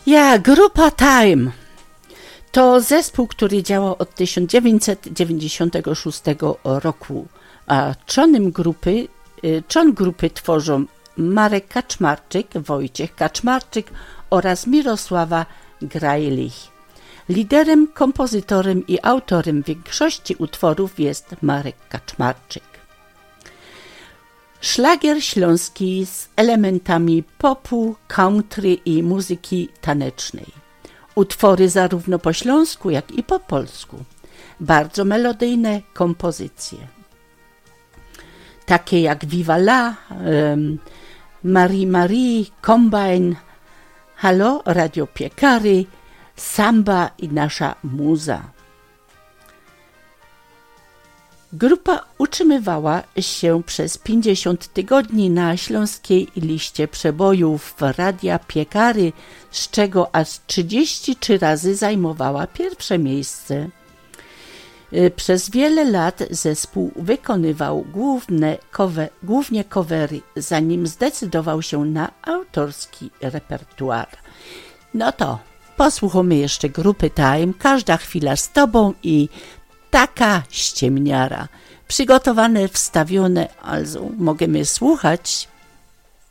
Grupa Time to zespół, który działał od 1996 roku, a człon grupy tworzą Marek Kaczmarczyk, Wojciech Kaczmarczyk oraz Mirosława Grajlich. Liderem, kompozytorem i autorem większości utworów jest Marek Kaczmarczyk. Szlagier śląski z elementami popu, country i muzyki tanecznej. Utwory zarówno po śląsku, jak i po polsku. Bardzo melodyjne kompozycje. Takie jak Viva La, Marie Marie, Combine, Halo, Radio Piekary, Samba i Nasza Muza. Grupa utrzymywała się przez 50 tygodni na śląskiej liście przebojów Radia Piekary, z czego aż 33 razy zajmowała pierwsze miejsce. Przez wiele lat zespół wykonywał głównie covery, zanim zdecydował się na autorski repertuar. No to posłuchamy jeszcze grupy Time, Każda chwila z tobą i Taka ściemniara. Przygotowane, wstawione, also możemy słuchać.